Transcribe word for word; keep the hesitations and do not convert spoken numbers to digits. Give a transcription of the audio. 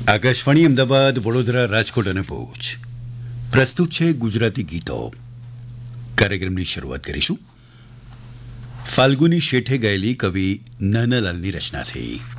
આકાશવાણી અમદાવાદ, વડોદરા, રાજકોટ અને ભુજ પ્રસ્તુત છે ગુજરાતી ગીતો. કાર્યક્રમની શરૂઆત કરીશું ફાલ્ગુની શેઠે ગાયેલી કવિ નાનાલાલની રચનાથી.